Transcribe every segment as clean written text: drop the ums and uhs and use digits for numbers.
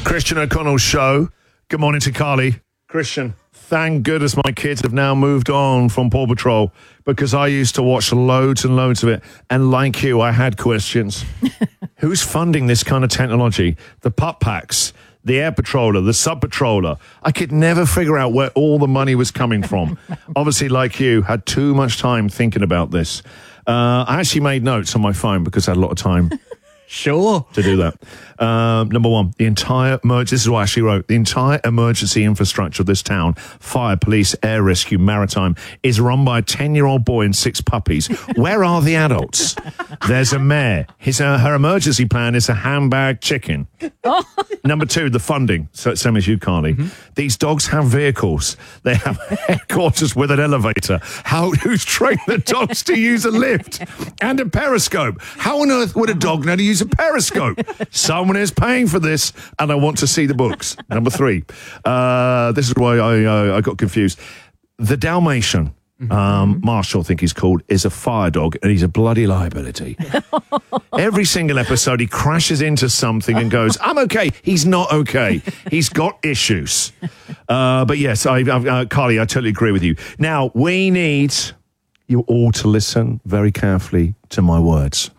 Christian O'Connell Show. Good morning to Carly. Christian, thank goodness my kids have now moved on from Paw Patrol because I used to watch loads and loads of it. And like you, I had questions. Who's funding this kind of technology? The pup packs, the air patroller, the sub patroller. I could never figure out where all the money was coming from. Obviously, like you, had too much time thinking about this. I actually made notes on my phone because I had a lot of time. Sure. To do that. Number one, this is what I actually wrote. The entire emergency infrastructure of this town, fire, police, air rescue, maritime, is run by a 10-year-old boy and 6 puppies. Where are the adults? There's a mayor. Her emergency plan is a handbag chicken. Number 2, the funding. So same as you, Carly. Mm-hmm. These dogs have vehicles. They have headquarters with an elevator. Who's trained the dogs to use a lift and a periscope? How on earth would a dog know to use a periscope? Someone is paying for this, and I want to see the books. Number 3. This is why I got confused. The Dalmatian, Marshall, I think he's called, is a fire dog, and he's a bloody liability. Every single episode, he crashes into something and goes, I'm okay. He's not okay. He's got issues. But yes, Carly, I totally agree with you. Now, we need you all to listen very carefully to my words.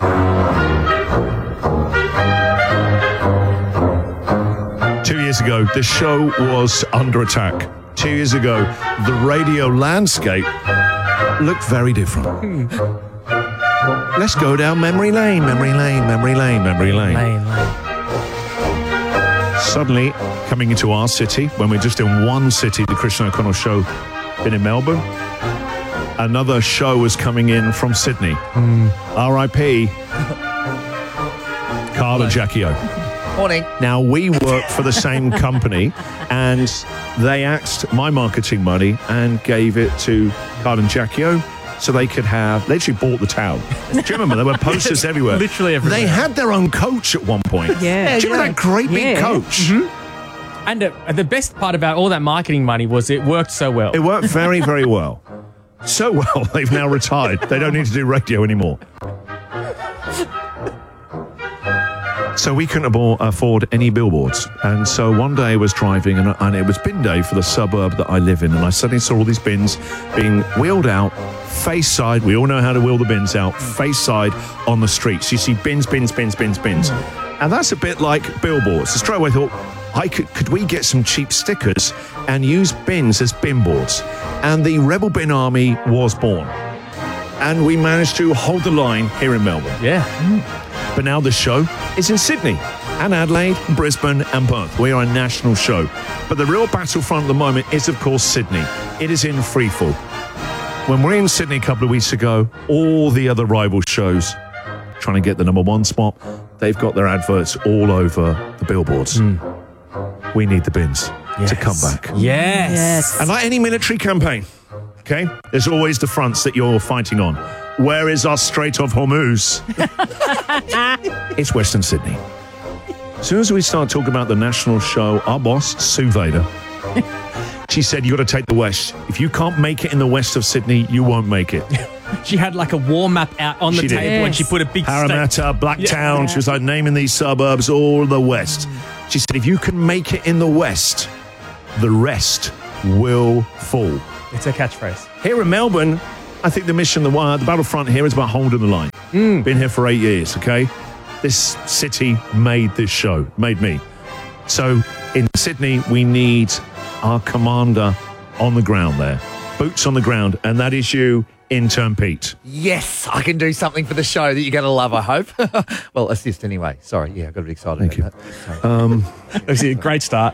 2 years ago, the show was under attack. 2 years ago, the radio landscape looked very different. Let's go down memory lane, memory lane, memory lane, memory lane. Suddenly, coming into our city, when we're just in one city, the Christian O'Connell Show, been in Melbourne. Another show was coming in from Sydney. R.I.P. Carl and Jackie O. Morning. Now, we work for the same company, and they axed my marketing money and gave it to Carl and Jackie O so they could have... They actually bought the town. Do you remember? There were posters everywhere. Literally everywhere. They had their own coach at one point. Yeah. Do you remember that great big coach? Mm-hmm. And the best part about all that marketing money was it worked so well. It worked very, very well. So well, they've now retired. They don't need to do radio anymore. So we couldn't afford any billboards. And so one day I was driving and it was bin day for the suburb that I live in. And I suddenly saw all these bins being wheeled out, face side. We all know how to wheel the bins out, face side on the streets. You see bins, bins, bins, bins, bins. And that's a bit like billboards. So straight away I thought, could we get some cheap stickers and use bins as bin boards? And the Rebel Bin Army was born. And we managed to hold the line here in Melbourne. Yeah. But now the show is in Sydney and Adelaide, Brisbane and Perth. We are a national show. But the real battlefront at the moment is, of course, Sydney. It is in freefall. When we're in Sydney a couple of weeks ago, all the other rival shows trying to get the number 1 spot, they've got their adverts all over the billboards. We need the bins to come back. Yes. And like any military campaign, okay, there's always the fronts that you're fighting on. Where is our Strait of Hormuz? It's Western Sydney. As soon as we start talking about the national show, our boss, Sue Vader, she said, you got to take the West. If you can't make it in the west of Sydney, you won't make it. She had like a war map out on the table and she put a big Parramatta, Blacktown. She was like naming these suburbs, all the west. She said, if you can make it in the west, the rest will fall. It's a catchphrase. Here in Melbourne, I think the mission, the battlefront here is about holding the line. Been here for 8 years, okay? This city made this show, made me. So in Sydney, we need our commander on the ground there. Boots on the ground, and that is you, intern Pete. Yes, I can do something for the show that you're going to love, I hope. Well, assist anyway. Sorry, yeah, I got a bit excited about that. It was a great start.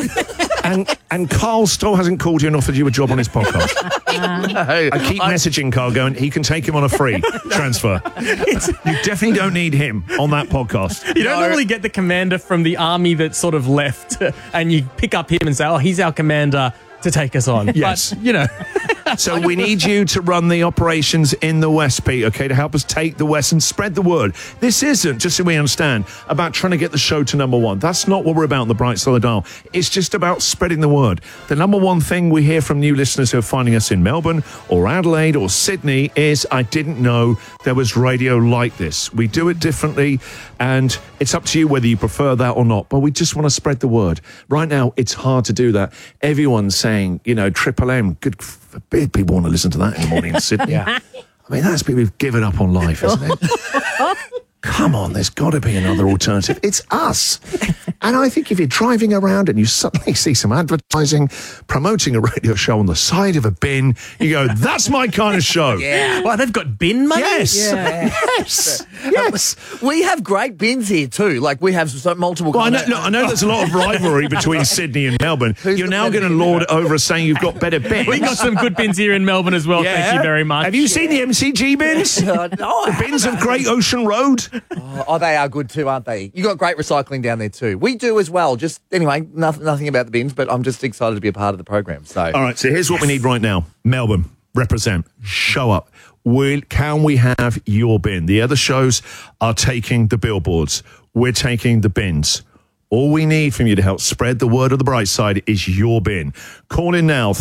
And Carl still hasn't called you and offered you a job on his podcast. No, I keep messaging Carl going, he can take him on a free transfer. You definitely don't need him on that podcast. You don't normally get the commander from the army that sort of left and you pick up him and say, oh, he's our commander to take us on. Yes. But, you know. So we need you to run the operations in the West, Pete, okay, to help us take the West and spread the word. This isn't, just so we understand, about trying to get the show to number one. That's not what we're about on the Bright Side of the Dial. It's just about spreading the word. The number one thing we hear from new listeners who are finding us in Melbourne or Adelaide or Sydney is, I didn't know there was radio like this. We do it differently, and it's up to you whether you prefer that or not, but we just want to spread the word. Right now, it's hard to do that. Everyone's saying, you know, Triple M, good forbid people want to listen to that in the morning in Sydney. Yeah. I mean, that's people who've given up on life, isn't it? Come on, there's got to be another alternative. It's us. And I think if you're driving around and you suddenly see some advertising promoting a radio show on the side of a bin, you go, that's my kind of show. Yeah. Well, they've got bin money? Yes. Yeah. Yes. Yes. We have great bins here too. Like we have multiple. Well, I know there's a lot of rivalry between Sydney and Melbourne. You're now going to lord it over us saying you've got better bins. We got some good bins here in Melbourne as well. Yeah. Thank you very much. Have you seen the MCG bins? No, The bins of Great Ocean Road? Oh, they are good too, aren't they? You got great recycling down there too. We do as well. Just anyway, nothing about the bins, but I'm just excited to be a part of the program. So, All right, so here's what we need right now. Melbourne, represent, show up. Can we have your bin? The other shows are taking the billboards. We're taking the bins. All we need from you to help spread the word of the Bright Side is your bin. Call in now,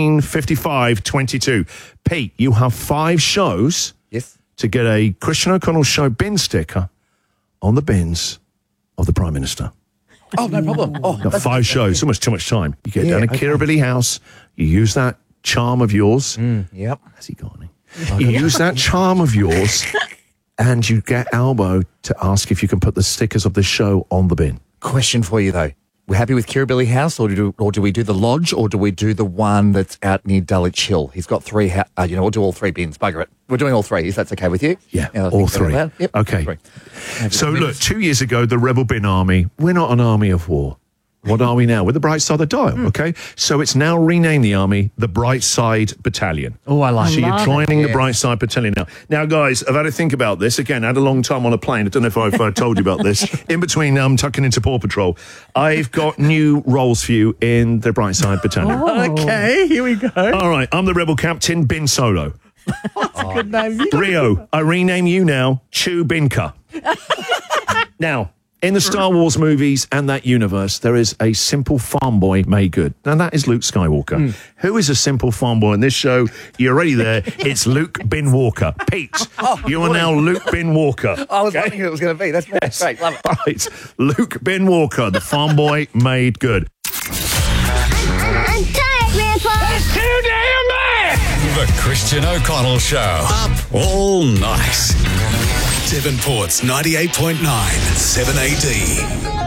1355 22. Pete, you have 5 shows yes. to get a Christian O'Connell Show bin sticker on the bins of the Prime Minister. Oh, no problem. Oh, Got 5 shows, so much too much time. You get Yeah, down to okay. Kirribilli House, you use that charm of yours. Yep. Has he got any? You use that charm of yours and you get Albo to ask if you can put the stickers of the show on the bin. Question for you though. We're happy with Kirribilli House, or do we do the Lodge, or do we do the one that's out near Dulwich Hill? He's got 3. We'll do all 3 bins. Bugger it. We're doing all 3. If that's okay with you? Yeah, I all think 3. about that. Yep. Okay. 3. So look, 2 years ago, the Rebel Bin Army, we're not an army of war. What are we now? We're the Bright Side of the Dial, okay? So it's now renamed the Army the Bright Side Battalion. Oh, I like So it. you're joining the Yeah. Bright Side Battalion now. Now, guys, I've had to think about this. Again, I had a long time on a plane. I don't know if I've told you about this. In between tucking into Paw Patrol, I've got new roles for you in the Bright Side Battalion. Okay, here we go. All right, I'm the Rebel Captain, Bin Solo. Good name. Rio, I rename you now Chew Binka. Now, in the Star Wars movies and that universe, there is a simple farm boy made good. And that is Luke Skywalker. Who is a simple farm boy in this show? You're already there. It's Luke Bin Walker. Pete, you are now Luke Bin Walker. I was wondering who it was going to be. That's great. Love it. All right, Luke Bin Walker, the farm boy made good. I'm tired, Grandpa. It's too damn bad! The Christian O'Connell Show. Up all night. Devonport's 98.9 7AD.